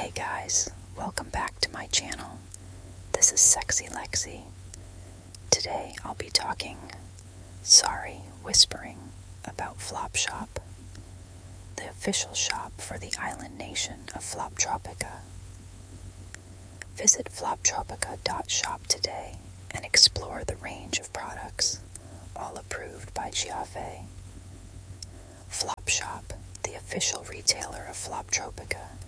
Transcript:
Hey guys, welcome back to my channel. This is Sexy Lexi. Today I'll be whispering about Flopshop, the official shop for the island nation of Floptropica. Visit floptropica.shop today and explore the range of products, all approved by Giave. Flopshop, the official retailer of Floptropica,